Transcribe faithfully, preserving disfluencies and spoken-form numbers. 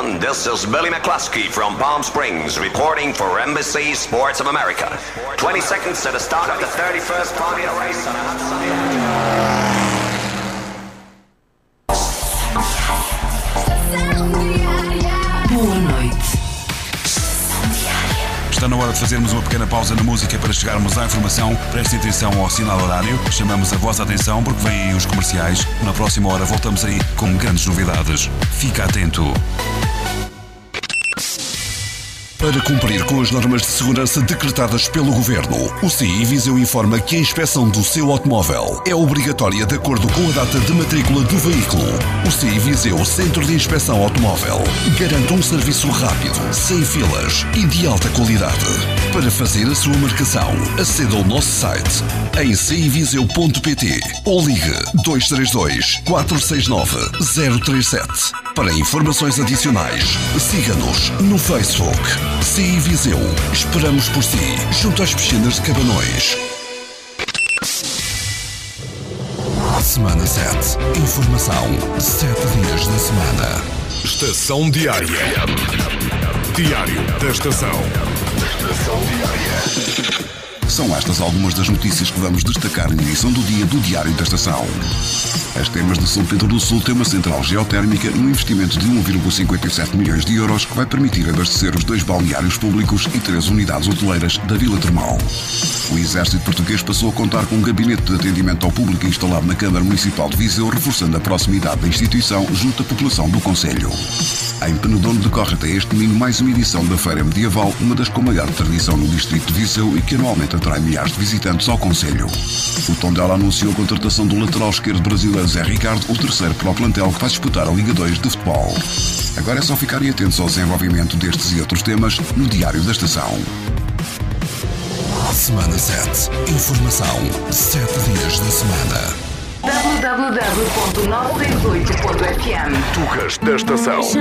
gentlemen, this is Billy McCluskey from Palm Springs reporting for Embassy Sports of America. twenty seconds to the start of the thirty-first Formula race on a hot sunny Boa noite. Está na hora de fazermos uma pequena pausa na música para chegarmos à informação. Prestem atenção ao sinal horário. Chamamos a vossa atenção porque vêm aí os comerciais. Na próxima hora voltamos aí com grandes novidades. Fica atento. Para cumprir com as normas de segurança decretadas pelo Governo, o C I Viseu informa que a inspeção do seu automóvel é obrigatória de acordo com a data de matrícula do veículo. O C I Viseu Centro de Inspeção Automóvel garante um serviço rápido, sem filas e de alta qualidade. Para fazer a sua marcação, aceda ao nosso site em c i viseu ponto p t ou ligue dois três dois, quatro seis nove, zero três sete. Para informações adicionais, siga-nos no Facebook. C I Viseu, esperamos por si, junto às piscinas de Cabanões. Semana sete. Informação, sete dias da semana. Estação Diária. Diário da Estação. Estação Diária. São estas algumas das notícias que vamos destacar na edição do dia do Diário da Estação. As Termas de São Pedro do Sul têm uma central geotérmica num investimento de um vírgula cinquenta e sete milhões de euros que vai permitir abastecer os dois balneários públicos e três unidades hoteleiras da Vila Termal. O Exército Português passou a contar com um gabinete de atendimento ao público instalado na Câmara Municipal de Viseu, reforçando a proximidade da instituição junto à população do concelho. Em Penedono decorre até este domingo mais uma edição da Feira Medieval, uma das com maior tradição no distrito de Viseu e que anualmente atrai milhares de visitantes ao concelho. O Tondela anunciou a contratação do lateral esquerdo brasileiro Zé Ricardo, o terceiro para o plantel que vai disputar a Liga dois de futebol. Agora é só ficarem atentos ao desenvolvimento destes e outros temas no Diário da Estação. Semana sete. Informação, sete dias da semana. w w w ponto novecentos e oito ponto f m Tugas da Estação.